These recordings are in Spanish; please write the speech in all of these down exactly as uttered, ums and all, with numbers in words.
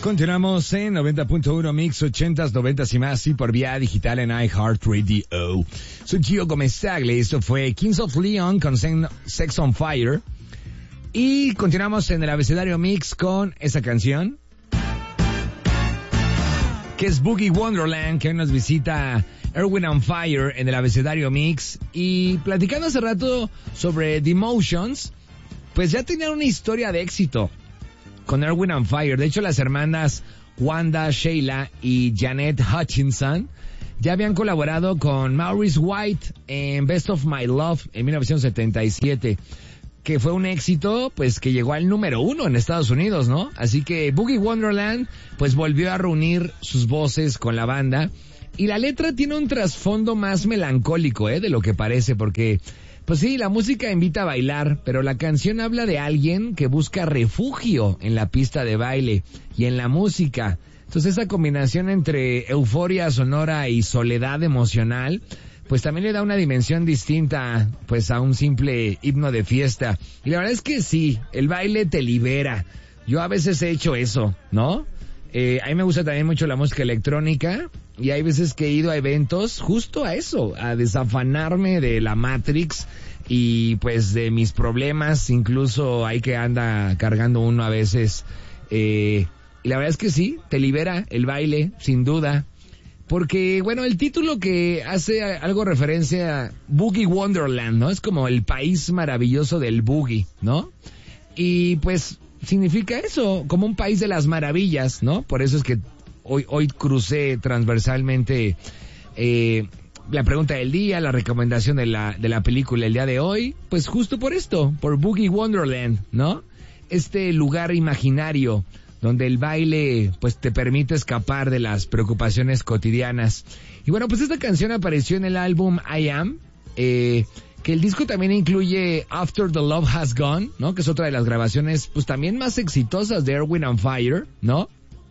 Continuamos en noventa punto uno Mix, ochentas, noventas y más, y por vía digital en iHeartRadio. Soy Gio Gomez-Tagle, esto fue Kings of Leon con Sex on Fire. Y continuamos en el abecedario Mix con esa canción, que es Boogie Wonderland, que hoy nos visita Erwin on Fire en el abecedario Mix. Y platicando hace rato sobre The Emotions, pues ya tenían una historia de éxito con Erwin on Fire. De hecho, las hermanas Wanda, Sheila y Janet Hutchinson ya habían colaborado con Maurice White en Best of My Love en mil novecientos setenta y siete, que fue un éxito, pues, que llegó al número uno en Estados Unidos, ¿no? Así que Boogie Wonderland, pues, volvió a reunir sus voces con la banda. Y la letra tiene un trasfondo más melancólico, ¿eh? De lo que parece, porque pues sí, la música invita a bailar, pero la canción habla de alguien que busca refugio en la pista de baile y en la música. Entonces esa combinación entre euforia sonora y soledad emocional, pues también le da una dimensión distinta, pues, a un simple himno de fiesta. Y la verdad es que sí, el baile te libera. Yo a veces he hecho eso, ¿no? Eh, a mí me gusta también mucho la música electrónica, y hay veces que he ido a eventos justo a eso, a desafanarme de la Matrix y pues de mis problemas, incluso hay que anda cargando uno a veces. Eh, y la verdad es que sí, te libera el baile, sin duda. Porque, bueno, el título que hace algo referencia a Boogie Wonderland, ¿no? Es como el país maravilloso del boogie, ¿no? Y pues significa eso, como un país de las maravillas, ¿no? Por eso es que hoy, hoy crucé transversalmente eh, la pregunta del día, la recomendación de la, de la película el día de hoy, pues justo por esto, por Boogie Wonderland, ¿no? Este lugar imaginario donde el baile pues te permite escapar de las preocupaciones cotidianas. Y bueno, pues esta canción apareció en el álbum I Am, eh, que el disco también incluye After the Love Has Gone, ¿no? Que es otra de las grabaciones pues también más exitosas de Erwin on Fire, ¿no?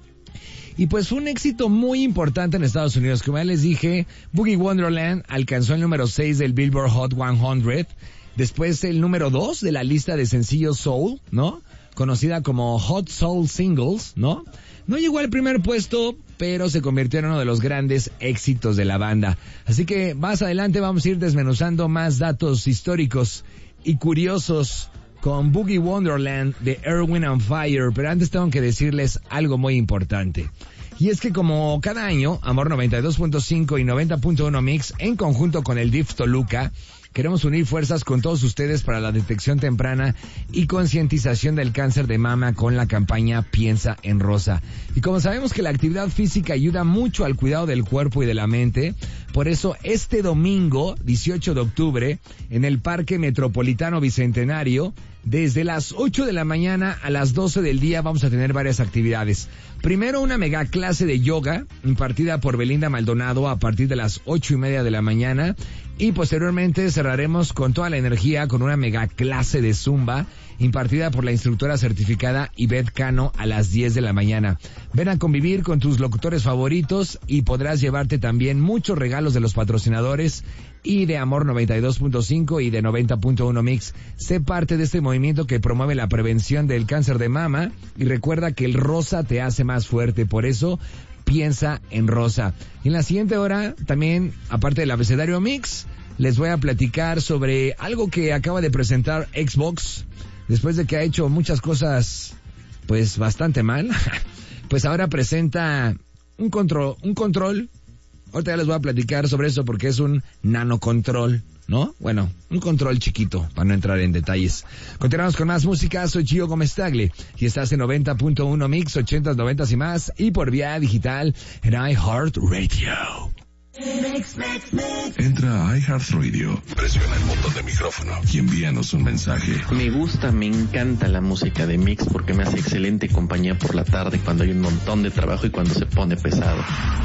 Y pues fue un éxito muy importante en Estados Unidos. Como ya les dije, Boogie Wonderland alcanzó el número seis del Billboard Hot cien, después el número dos de la lista de sencillos Soul, ¿no? Conocida como Hot Soul Singles, ¿no? No llegó al primer puesto, pero se convirtió en uno de los grandes éxitos de la banda. Así que más adelante vamos a ir desmenuzando más datos históricos y curiosos con Boogie Wonderland de Erwin on Fire, pero antes tengo que decirles algo muy importante. Y es que como cada año, Amor noventa y dos punto cinco y noventa punto uno Mix, en conjunto con el D I F Toluca, queremos unir fuerzas con todos ustedes para la detección temprana y concientización del cáncer de mama con la campaña Piensa en Rosa. Y como sabemos que la actividad física ayuda mucho al cuidado del cuerpo y de la mente, por eso este domingo, dieciocho de octubre, en el Parque Metropolitano Bicentenario, desde las ocho de la mañana a las doce del día vamos a tener varias actividades. Primero, una mega clase de yoga impartida por Belinda Maldonado a partir de las ocho y media de la mañana. Y posteriormente cerraremos con toda la energía con una mega clase de zumba impartida por la instructora certificada Ivette Cano a las diez de la mañana. Ven a convivir con tus locutores favoritos y podrás llevarte también muchos regalos de los patrocinadores y de Amor noventa y dos punto cinco y de noventa punto uno Mix. Sé parte de este movimiento que promueve la prevención del cáncer de mama y recuerda que el rosa te hace más fuerte. Por eso, piensa en rosa. Y en la siguiente hora, también, aparte del abecedario Mix, les voy a platicar sobre algo que acaba de presentar Xbox. Después de que ha hecho muchas cosas, pues, bastante mal, pues ahora presenta un control, un control. Ahorita ya les voy a platicar sobre eso porque es un nanocontrol, ¿no? Bueno, un control chiquito, para no entrar en detalles. Continuamos con más música, soy Gio Gomez-Tagle y estás en noventa punto uno Mix, ochentas, noventas y más, y por vía digital en iHeartRadio. Mix, mix, mix. Entra a iHeartRadio, presiona el botón de micrófono y envíanos un mensaje. Me gusta, me encanta la música de Mix porque me hace excelente compañía por la tarde cuando hay un montón de trabajo y cuando se pone pesado.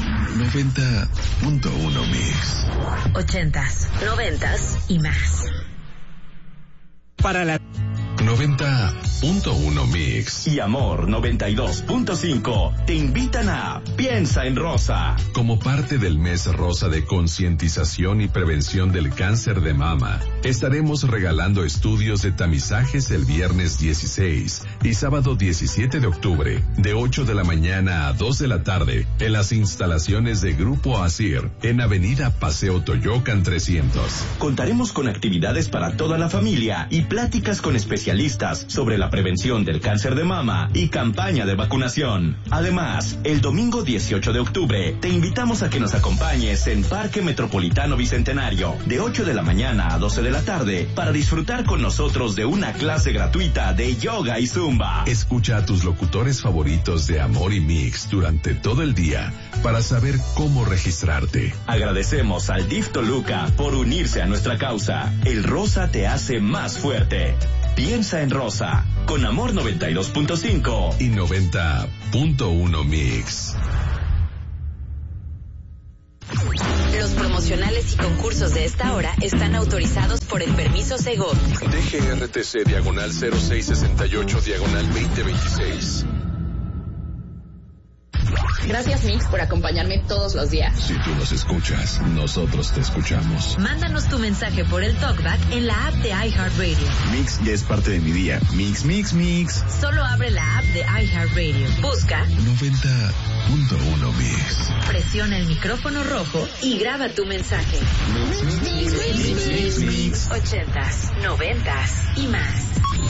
noventa punto uno Mix. Ochentas, noventas y más. Para la noventa punto uno Mix y Amor noventa y dos punto cinco te invitan a Piensa en Rosa. Como parte del mes rosa de concientización y prevención del cáncer de mama, estaremos regalando estudios de tamizajes el viernes dieciséis y sábado diecisiete de octubre, de ocho de la mañana a dos de la tarde, en las instalaciones de Grupo Asir, en Avenida Paseo Toyocan trescientos. Contaremos con actividades para toda la familia y pláticas con especialistas sobre la prevención del cáncer de mama y campaña de vacunación. Además, el domingo dieciocho de octubre te invitamos a que nos acompañes en Parque Metropolitano Bicentenario, de ocho de la mañana a doce de la tarde, para disfrutar con nosotros de una clase gratuita de yoga y zumba. Escucha a tus locutores favoritos de Amor y Mix durante todo el día para saber cómo registrarte. Agradecemos al D I F Toluca por unirse a nuestra causa. El rosa te hace más fuerte. Piensa en Rosa, con Amor noventa y dos punto cinco y noventa punto uno Mix. Los promocionales y concursos de esta hora están autorizados por el permiso Segov. D G R T C diagonal cero seis sesenta y ocho diagonal veinte veintiséis. Gracias, Mix, por acompañarme todos los días. Si tú nos escuchas, nosotros te escuchamos. Mándanos tu mensaje por el TalkBack en la app de iHeartRadio. Mix ya es parte de mi día. Mix, mix, mix. Solo abre la app de iHeartRadio. Busca noventa punto uno Mix. Presiona el micrófono rojo y graba tu mensaje. Mix, mix, mix, mix, mix, mix. Ochentas, noventas y más.